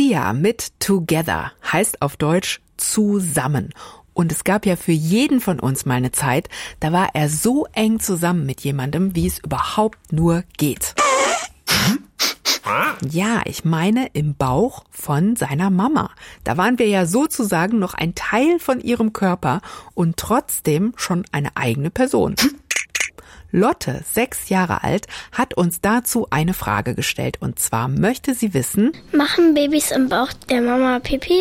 Sia mit Together heißt auf Deutsch zusammen. Und es gab ja für jeden von uns mal eine Zeit, da war er so eng zusammen mit jemandem, wie es überhaupt nur geht. Ja, ich meine im Bauch von seiner Mama. Da waren wir ja sozusagen noch ein Teil von ihrem Körper und trotzdem schon eine eigene Person. Lotte, 6 Jahre alt, hat uns dazu eine Frage gestellt. Und zwar möchte sie wissen: Machen Babys im Bauch der Mama Pipi?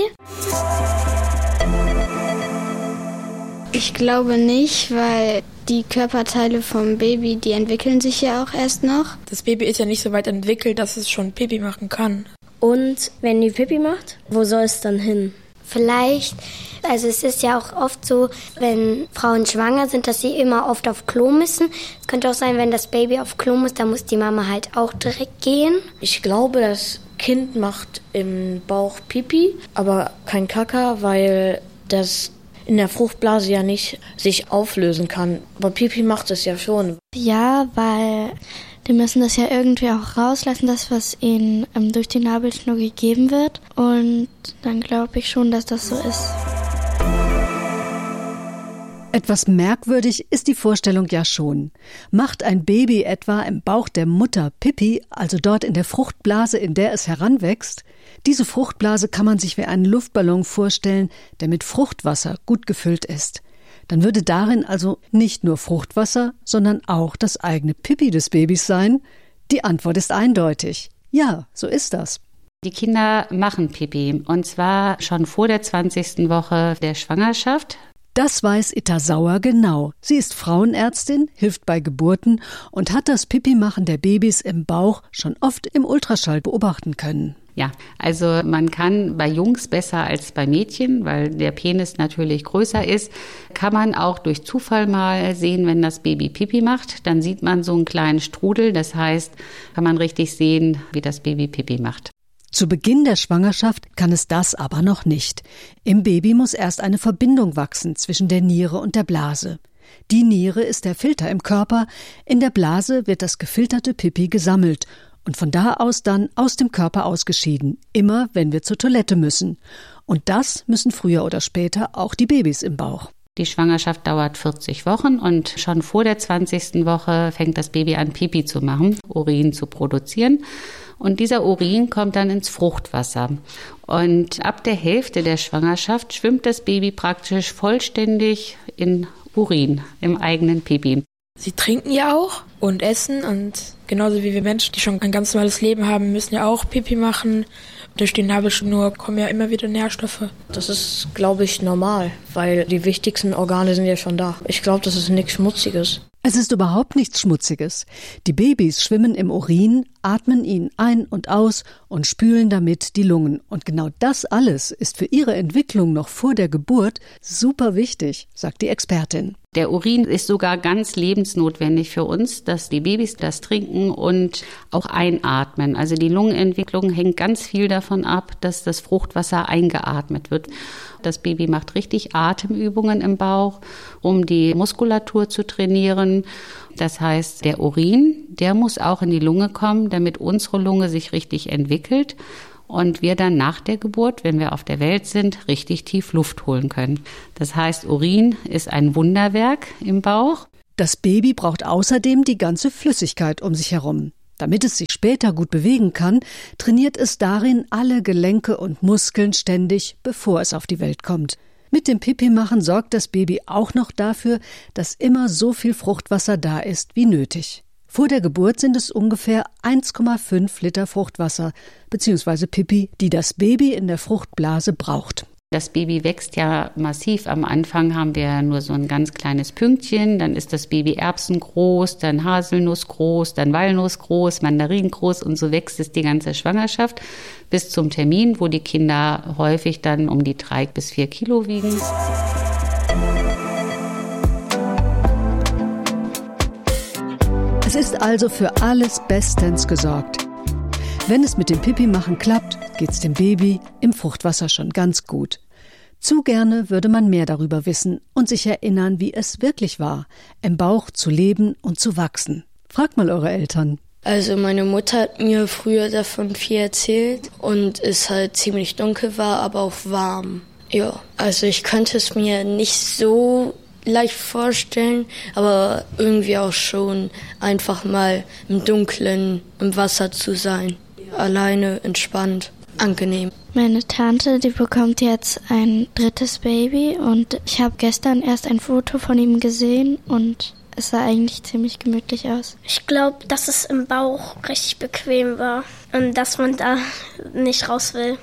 Ich glaube nicht, weil die Körperteile vom Baby, die entwickeln sich ja auch erst noch. Das Baby ist ja nicht so weit entwickelt, dass es schon Pipi machen kann. Und wenn die Pipi macht, wo soll es dann hin? Vielleicht, also es ist ja auch oft so, wenn Frauen schwanger sind, dass sie immer oft auf Klo müssen. Es könnte auch sein, wenn das Baby auf Klo muss, dann muss die Mama halt auch direkt gehen. Ich glaube, das Kind macht im Bauch Pipi, aber kein Kaka, weil das in der Fruchtblase ja nicht sich auflösen kann. Aber Pipi macht es ja schon. Ja, weil die müssen das ja irgendwie auch rauslassen, das, was ihnen durch die Nabelschnur gegeben wird. Und dann glaube ich schon, dass das so ist. Etwas merkwürdig ist die Vorstellung ja schon. Macht ein Baby etwa im Bauch der Mutter Pipi, also dort in der Fruchtblase, in der es heranwächst? Diese Fruchtblase kann man sich wie einen Luftballon vorstellen, der mit Fruchtwasser gut gefüllt ist. Dann würde darin also nicht nur Fruchtwasser, sondern auch das eigene Pipi des Babys sein? Die Antwort ist eindeutig. Ja, so ist das. Die Kinder machen Pipi, und zwar schon vor der 20. Woche der Schwangerschaft. Das weiß Itta Sauer genau. Sie ist Frauenärztin, hilft bei Geburten und hat das Pipi-Machen der Babys im Bauch schon oft im Ultraschall beobachten können. Ja, also man kann bei Jungs besser als bei Mädchen, weil der Penis natürlich größer ist, kann man auch durch Zufall mal sehen, wenn das Baby Pipi macht. Dann sieht man so einen kleinen Strudel, das heißt, kann man richtig sehen, wie das Baby Pipi macht. Zu Beginn der Schwangerschaft kann es das aber noch nicht. Im Baby muss erst eine Verbindung wachsen zwischen der Niere und der Blase. Die Niere ist der Filter im Körper, in der Blase wird das gefilterte Pipi gesammelt und von da aus dann aus dem Körper ausgeschieden, immer wenn wir zur Toilette müssen. Und das müssen früher oder später auch die Babys im Bauch. Die Schwangerschaft dauert 40 Wochen und schon vor der 20. Woche fängt das Baby an, Pipi zu machen, Urin zu produzieren. Und dieser Urin kommt dann ins Fruchtwasser. Und ab der Hälfte der Schwangerschaft schwimmt das Baby praktisch vollständig in Urin, im eigenen Pipi. Sie trinken ja auch und essen, und genauso wie wir Menschen, die schon ein ganz normales Leben haben, müssen ja auch Pipi machen. Durch die Nabelschnur kommen ja immer wieder Nährstoffe. Das ist, glaube ich, normal, weil die wichtigsten Organe sind ja schon da. Ich glaube, das ist nichts Schmutziges. Es ist überhaupt nichts Schmutziges. Die Babys schwimmen im Urin, atmen ihn ein und aus und spülen damit die Lungen. Und genau das alles ist für ihre Entwicklung noch vor der Geburt super wichtig, sagt die Expertin. Der Urin ist sogar ganz lebensnotwendig für uns, dass die Babys das trinken und auch einatmen. Also die Lungenentwicklung hängt ganz viel davon ab, dass das Fruchtwasser eingeatmet wird. Das Baby macht richtig Atemübungen im Bauch, um die Muskulatur zu trainieren. Das heißt, der Urin, der muss auch in die Lunge kommen, damit unsere Lunge sich richtig entwickelt und wir dann nach der Geburt, wenn wir auf der Welt sind, richtig tief Luft holen können. Das heißt, Urin ist ein Wunderwerk im Bauch. Das Baby braucht außerdem die ganze Flüssigkeit um sich herum. Damit es sich später gut bewegen kann, trainiert es darin alle Gelenke und Muskeln ständig, bevor es auf die Welt kommt. Mit dem Pipi-Machen sorgt das Baby auch noch dafür, dass immer so viel Fruchtwasser da ist wie nötig. Vor der Geburt sind es ungefähr 1,5 Liter Fruchtwasser bzw. Pipi, die das Baby in der Fruchtblase braucht. Das Baby wächst ja massiv. Am Anfang haben wir nur so ein ganz kleines Pünktchen, dann ist das Baby erbsengroß, dann haselnussgroß, dann walnussgroß, mandaringroß, und so wächst es die ganze Schwangerschaft bis zum Termin, wo die Kinder häufig dann um die 3 bis 4 Kilo wiegen. Es ist also für alles bestens gesorgt. Wenn es mit dem Pipi-Machen klappt, geht's dem Baby im Fruchtwasser schon ganz gut. Zu gerne würde man mehr darüber wissen und sich erinnern, wie es wirklich war, im Bauch zu leben und zu wachsen. Fragt mal eure Eltern. Also meine Mutter hat mir früher davon viel erzählt und es halt ziemlich dunkel war, aber auch warm. Ja, also ich könnte es mir nicht so leicht vorstellen, aber irgendwie auch schon einfach mal im Dunkeln im Wasser zu sein. Alleine, entspannt, angenehm. Meine Tante, die bekommt jetzt ein 3. Baby und ich habe gestern erst ein Foto von ihm gesehen und es sah eigentlich ziemlich gemütlich aus. Ich glaube, dass es im Bauch richtig bequem war und dass man da nicht raus will.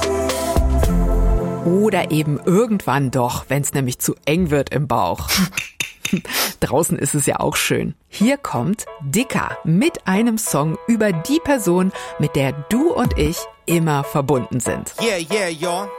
Oder eben irgendwann doch, wenn es nämlich zu eng wird im Bauch. Draußen ist es ja auch schön. Hier kommt Dicker mit einem Song über die Person, mit der du und ich immer verbunden sind. Yeah, y'all.